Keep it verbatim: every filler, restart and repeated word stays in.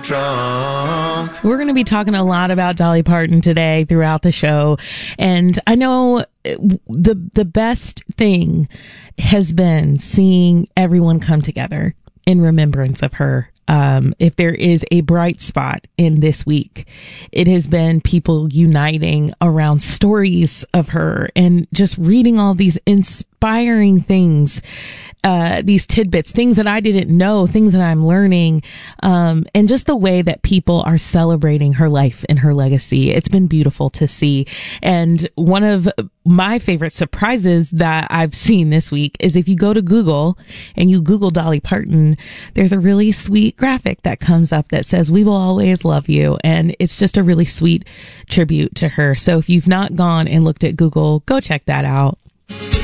drunk. We're going to be talking a lot about Dolly Parton today throughout the show. And I know the the best thing has been seeing everyone come together in remembrance of her. Um, if there is a bright spot in this week, it has been people uniting around stories of her and just reading all these inspiring things, uh, these tidbits, things that I didn't know, things that I'm learning, um, and just the way that people are celebrating her life and her legacy. It's been beautiful to see. And one of my favorite surprises that I've seen this week is if you go to Google and you Google Dolly Parton, there's a really sweet graphic that comes up that says, "We will always love you." And it's just a really sweet tribute to her. So if you've not gone and looked at Google, go check that out.